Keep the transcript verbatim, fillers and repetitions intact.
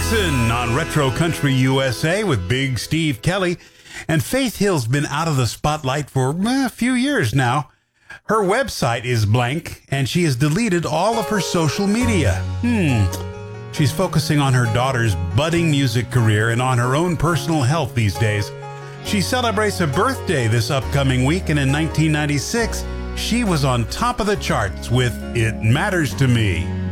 Jackson on Retro Country U S A with Big Steve Kelly. And Faith Hill's been out of the spotlight for eh, a few years now. Her website is blank, and she has deleted all of her social media. Hmm. She's focusing on her daughter's budding music career and on her own personal health these days. She celebrates a birthday this upcoming week, and in nineteen ninety-six, she was on top of the charts with It Matters to Me.